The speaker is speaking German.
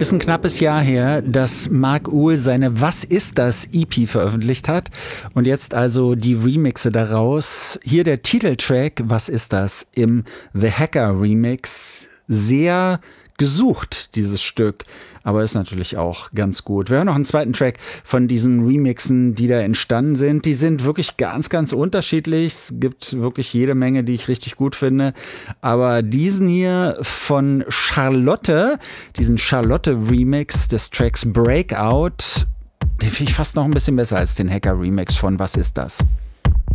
Ist ein knappes Jahr her, dass Mark Uhl seine Was ist das EP veröffentlicht hat und jetzt also die Remixe daraus. Hier der Titeltrack Was ist das im The Hacker Remix. Sehr gesucht, dieses Stück, aber ist natürlich auch ganz gut. Wir hören noch einen zweiten Track von diesen Remixen, die da entstanden sind. Die sind wirklich ganz, ganz unterschiedlich. Es gibt wirklich jede Menge, die ich richtig gut finde. Aber diesen hier von Charlotte, diesen Charlotte-Remix des Tracks Breakout, den finde ich fast noch ein bisschen besser als den Hacker-Remix von Was ist das?